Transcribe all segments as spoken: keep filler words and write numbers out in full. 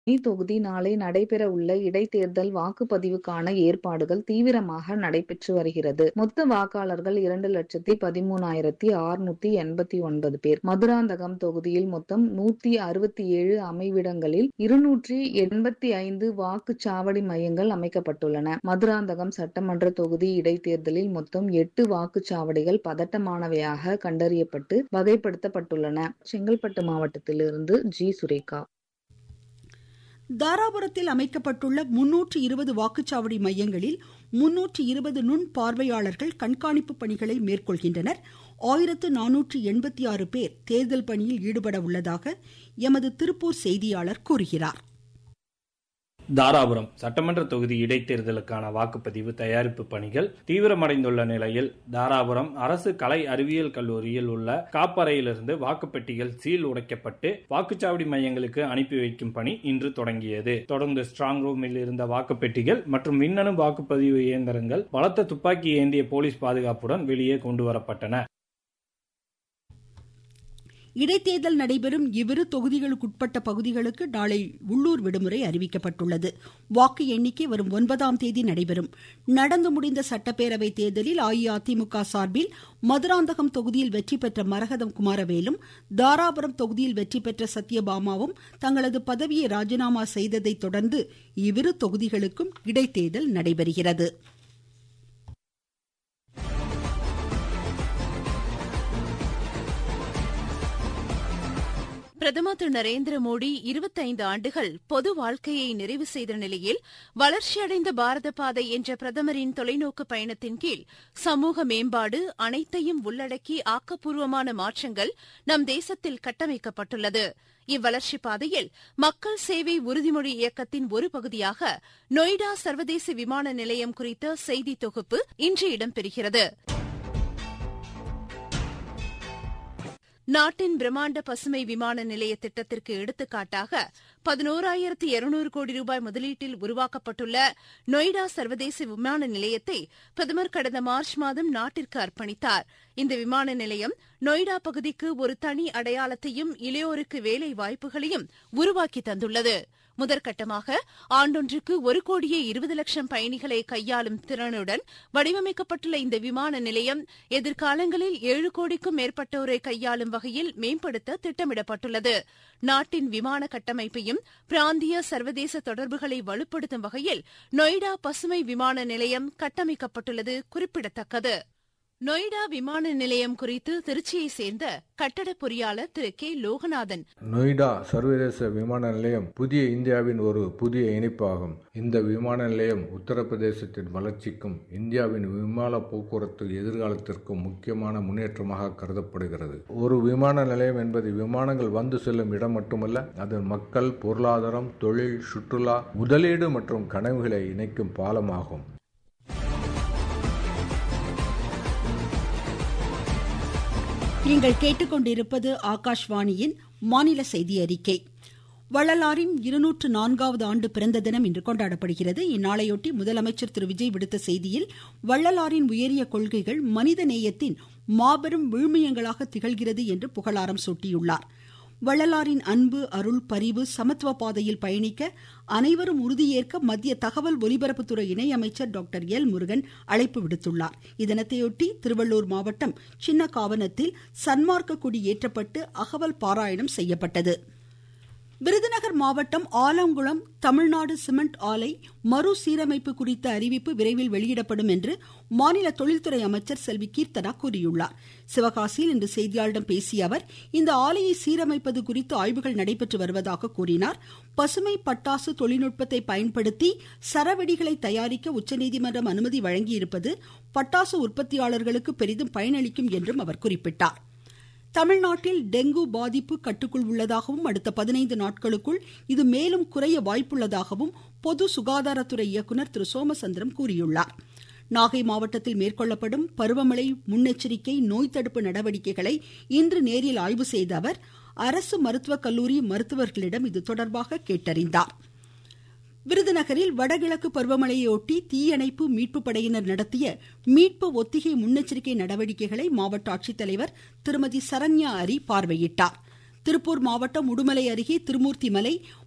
தொகுதி நாளை நடைபெற உள்ள இடைத்தேர்தல் வாக்குப்பதிவுக்கான ஏற்பாடுகள் தீவிரமாக நடைபெற்று வருகிறது. மொத்த வாக்காளர்கள் இரண்டு லட்சத்தி பதிமூணாயிரத்தி அறுநூத்தி எண்பத்தி ஒன்பது பேர். மதுராந்தகம் தொகுதியில் மொத்தம் நூத்தி அறுபத்தி ஏழு அமைவிடங்களில் இருநூற்றி எண்பத்தி ஐந்து வாக்குச்சாவடி மையங்கள் அமைக்கப்பட்டுள்ளன. மதுராந்தகம் சட்டமன்ற தொகுதி இடைத்தேர்தலில் மொத்தம் எட்டு வாக்குச்சாவடிகள் பதட்டமானவையாக கண்டறியப்பட்டு வகைப்படுத்தப்பட்டுள்ளன. செங்கல்பட்டு மாவட்டத்திலிருந்து ஜி சுரேகா. தாராபுரத்தில் அமைக்கப்பட்டுள்ள முன்னூற்று இருபது வாக்குச்சாவடி மையங்களில் முன்னூற்று இருபது நுண் பார்வையாளர்கள் கண்காணிப்பு பணிகளை மேற்கொள்கின்றனர். ஆயிரத்து நானூற்று எண்பத்தி ஆறு பேர் தேர்தல் பணியில் ஈடுபட உள்ளதாக எமது திருப்பூர் செய்தியாளர் கூறுகிறார். தாராபுரம் சட்டமன்ற தொகுதி இடைத்தேர்தலுக்கான வாக்குப்பதிவு தயாரிப்பு பணிகள் தீவிரமடைந்துள்ள நிலையில் தாராபுரம் அரசு கலை அறிவியல் கல்லூரியில் உள்ள காப்பறையிலிருந்து வாக்குப்பெட்டிகள் சீல் உடைக்கப்பட்டு வாக்குச்சாவடி மையங்களுக்கு அனுப்பி வைக்கும் பணி இன்று தொடங்கியது. தொடர்ந்து ஸ்ட்ராங் ரூமில் இருந்த வாக்குப்பெட்டிகள் மற்றும் மின்னணு வாக்குப்பதிவு இயந்திரங்கள் பலத்த துப்பாக்கி ஏந்திய போலீஸ் பாதுகாப்புடன் வெளியே கொண்டு வரப்பட்டன. இடைத்தேர்தல் நடைபெறும் இவ்விரு தொகுதிகளுக்குட்பட்ட பகுதிகளுக்கு நாளை உள்ளூர் விடுமுறை அறிவிக்கப்பட்டுள்ளது. வாக்கு எண்ணிக்கை வரும் ஒன்பதாம் தேதி நடைபெறும். நடந்து முடிந்த சட்டப்பேரவை தேர்தலில் அஇஅதிமுக சார்பில் மதுராந்தகம் தொகுதியில் வெற்றி பெற்ற மரகதம் குமாரவேலும், தாராபுரம் தொகுதியில் வெற்றி பெற்ற சத்யபாமாவும் தங்களது பதவியை ராஜினாமா செய்ததை தொடர்ந்து இவ்விரு தொகுதிகளுக்கும் இடைத்தேர்தல் நடைபெறுகிறது. பிரதமர் திரு நரேந்திர மோடி இருபத்தைந்து ஆண்டுகள் பொது வாழ்க்கையை நிறைவு செய்த நிலையில் வளர்ச்சியடைந்த பாரத பாதை என்ற பிரதமரின் தொலைநோக்கு பயணத்தின் கீழ் சமூக மேம்பாடு அனைத்தையும் உள்ளடக்கி ஆக்கப்பூர்வமான மாற்றங்கள் நம் தேசத்தில் கட்டமைக்கப்பட்டுள்ளது. இவ்வளர்ச்சி பாதையில் மக்கள் சேவை உறுதிமொழி இயக்கத்தின் ஒரு பகுதியாக நொய்டா சர்வதேச விமான நிலையம் குறித்த செய்தி தொகுப்பு இன்று இடம்பெறுகிறது. நாட்டின் பிரம்மாண்ட பசுமை விமான நிலைய திட்டத்திற்கு எடுத்துக்காட்டாக பதினோராயிரத்து இருநூறு கோடி ரூபாய் முதலீட்டில் உருவாக்கப்பட்டுள்ள நொய்டா சர்வதேச விமான நிலையத்தை பிரதமர் கடந்த மார்ச் மாதம் நாட்டிற்கு அர்ப்பணித்தார். இந்த விமான நிலையம் நொய்டா பகுதிக்கு ஒரு தனி அடையாளத்தையும் இளையோருக்கு வேலை வாய்ப்புகளையும் உருவாக்கி தந்துள்ளது. முதற்கட்டமாக ஆண்டொன்றுக்கு ஒரு கோடியே இருபது லட்சம் பயணிகளை கையாளும் திறனுடன் வடிவமைக்கப்பட்டுள்ள இந்த விமான நிலையம் எதிர்காலங்களில் ஏழு கோடிக்கும் மேற்பட்டோரை கையாளும் வகையில் மேம்படுத்த திட்டமிடப்பட்டுள்ளது. நாட்டின் விமான கட்டமைப்பையும் பிராந்திய சர்வதேச தொடர்புகளை வலுப்படுத்தும் வகையில் நொய்டா பசுமை விமான நிலையம் கட்டமைக்கப்பட்டுள்ளது குறிப்பிடத்தக்கது. நொய்டா விமான நிலையம் குறித்து திருச்சியை சேர்ந்த கட்டட பொறியாளர் திரு கே லோகநாதன். நொய்டா சர்வதேச விமான நிலையம் புதிய இந்தியாவின் ஒரு புதிய இணைப்பாகும். இந்த விமான நிலையம் உத்தரப்பிரதேசத்தின் வளர்ச்சிக்கும் இந்தியாவின் விமான போக்குவரத்து எதிர்காலத்திற்கும் முக்கியமான முன்னேற்றமாக கருதப்படுகிறது. ஒரு விமான நிலையம் என்பது விமானங்கள் வந்து செல்லும் இடம் மட்டுமல்ல, அது மக்கள், பொருளாதாரம், தொழில், சுற்றுலா, முதலீடு மற்றும் கனவுகளை இணைக்கும் பாலமாகும். நீங்கள் கேட்டுக்கொண்டிருப்பது ஆகாஷ்வாணியின் மாநில செய்தி அறிக்கை. வள்ளலாரின் இருநூற்று நான்காவது ஆண்டு பிறந்த தினம் இன்று கொண்டாடப்படுகிறது. இந்நாளையொட்டி முதலமைச்சர் திரு விஜய் விடுத்த செய்தியில், வள்ளலாரின் உயரிய கொள்கைகள் மனித நேயத்தின் மாபெரும் விழுமியங்களாக திகழ்கிறது என்று புகழாரம் சூட்டியுள்ளார். வள்ளலாரின் அன்பு, அருள், பரிவு, சமத்துவ பாதையில் பயணிக்க அனைவரும் உறுதியேற்க மத்திய தகவல் ஒலிபரப்புத்துறை இணையமைச்சர் டாக்டர் எல் முருகன் அழைப்பு விடுத்துள்ளார். இத்தினத்தையொட்டி திருவள்ளூர் மாவட்டம் சின்னகாவனத்தில் சன்மார்க்க கொடி ஏற்றப்பட்டு அகவல் பாராயணம் செய்யப்பட்டது. விருதுநகர் மாவட்டம் ஆலங்குளம் தமிழ்நாடு சிமெண்ட் ஆலை மறுசீரமைப்பு குறித்த அறிவிப்பு விரைவில் வெளியிடப்படும் என்று மாநில தொழில்துறை அமைச்சர் செல்வி கீர்த்தனா கூறியுள்ளார். சிவகாசியில் இன்று செய்தியாளர்களிடம் பேசிய அவர், இந்த ஆலையை சீரமைப்பது குறித்து ஆய்வுகள் நடைபெற்று வருவதாக கூறினார். பசுமை பட்டாசு தொழில்நுட்பத்தை பயன்படுத்தி சரவெடிகளை தயாரிக்க உச்சநீதிமன்றம் அனுமதி வழங்கியிருப்பது பட்டாசு உற்பத்தியாளர்களுக்கு பெரிதும் பயனளிக்கும் என்றும் அவர் குறிப்பிட்டார். தமிழ்நாட்டில் டெங்கு பாதிப்பு கட்டுக்குள் உள்ளதாகவும் அடுத்த பதினைந்து நாட்களுக்குள் இது மேலும் குறைய வாய்ப்புள்ளதாகவும் பொது சுகாதாரத்துறை இயக்குநர் திரு சோமசுந்தரம் கூறியுள்ளார். நாகை மாவட்டத்தில் மேற்கொள்ளப்படும் பருவமழை முன்னெச்சரிக்கை நோய் தடுப்பு நடவடிக்கைகளை இன்று நேரில் ஆய்வு செய்த அவர் அரசு மருத்துவக் கல்லூரி மருத்துவர்களிடம் இது தொடர்பாக கேட்டறிந்தார். விருதுநகரில் வடகிழக்கு பருவமழையொட்டி தீயணைப்பு மீட்பு படையினர் நடத்திய மீட்பு ஒத்திகை முன்னெச்சரிக்கை நடவடிக்கைகளை மாவட்ட ஆட்சித்தலைவர் திருமதி சரண்யா அரி பார்வையிட்டார். திருப்பூர் மாவட்டம் உடுமலை அருகே திருமூர்த்தி மலை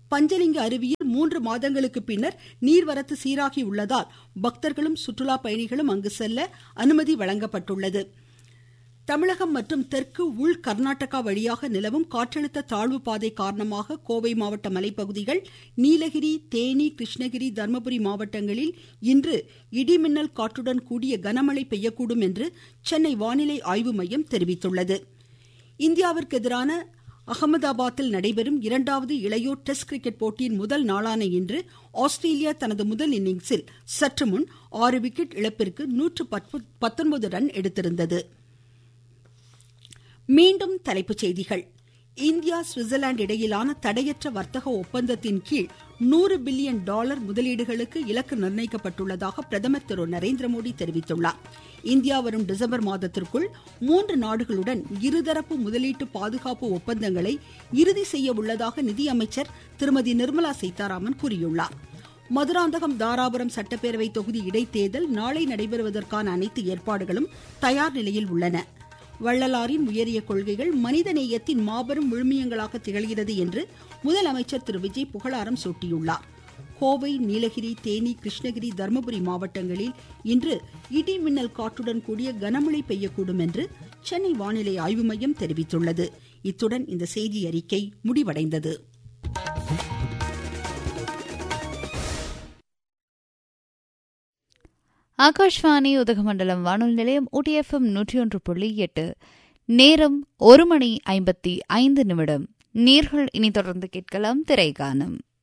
பஞ்சலிங்க அருவியில் மூன்று மாதங்களுக்கு பின்னர் நீர்வரத்து சீராகி உள்ளதால் பக்தர்களும் சுற்றுலா பயணிகளும் அங்கு செல்ல அனுமதி வழங்கப்பட்டுள்ளது. தமிழகம் மற்றும் தெற்கு உள் கர்நாடகா வழியாக நிலவும் காற்றழுத்த தாழ்வு பாதை காரணமாக கோவை மாவட்ட மலைப்பகுதிகள், நீலகிரி, தேனி, கிருஷ்ணகிரி, தர்மபுரி மாவட்டங்களில் இன்று இடிமின்னல் காற்றுடன் கூடிய கனமழை பெய்யக்கூடும் என்று சென்னை வானிலை ஆய்வு மையம் தெரிவித்துள்ளது. இந்தியாவிற்கு எதிரான அகமதாபாத்தில் நடைபெறும் இரண்டாவது இளையோர் டெஸ்ட் கிரிக்கெட் போட்டியின் முதல் நாளான இன்று ஆஸ்திரேலியா தனது முதல் இன்னிங்ஸில் சற்று முன் ஆறு விக்கெட் இழப்பிற்கு நூற்று பத்தொன்பது ரன் எடுத்திருந்தது. மீண்டும் தலைப்புச் செய்திகள். இந்தியா சுவிட்சர்லாந்து இடையிலான தடையற்ற வர்த்தக ஒப்பந்தத்தின் கீழ் நூறு பில்லியன் டாலர் முதலீடுகளுக்கு இலக்கு நிர்ணயிக்கப்பட்டுள்ளதாக பிரதமர் திரு நரேந்திர மோடி தெரிவித்துள்ளார். இந்தியா வரும் டிசம்பர் மாதத்திற்குள் மூன்று நாடுகளுடன் இருதரப்பு முதலீட்டு பாதுகாப்பு ஒப்பந்தங்களை இறுதி செய்ய உள்ளதாக நிதியமைச்சர் திருமதி நிர்மலா சீதாராமன் கூறியுள்ளார். மதுராந்தகம் தாராபுரம் சட்டப்பேரவை தொகுதி இடைத்தேர்தல் நாளை நடைபெறுவதற்கான அனைத்து ஏற்பாடுகளும் தயார் நிலையில் உள்ளன. வள்ளலாரின் உயரிய கொள்கைகள் மனித நேயத்தின் மாபெரும் விழுமியங்களாக திகழ்கிறது என்று முதலமைச்சர் திரு விஜய் புகழாரம் சூட்டியுள்ளார். கோவை, நீலகிரி, தேனி, கிருஷ்ணகிரி, தர்மபுரி மாவட்டங்களில் இன்று இடி மின்னல் காற்றுடன் கூடிய கனமழை பெய்யக்கூடும் என்று சென்னை வானிலை ஆய்வு மையம் தெரிவித்துள்ளது. இத்துடன் இந்த செய்தி அறிக்கை முடிவடைந்தது. ஆகாஷ்வாணி உதகமண்டலம் வானொலி நிலையம் ஊட்டி எஃப்எம் நூற்றி ஒன்று புள்ளி எட்டு. நேரம் ஒரு மணி ஐம்பத்தி ஐந்து நிமிடம். நேர்கள் இனி தொடர்ந்து கேட்கலாம் திரைகானம்.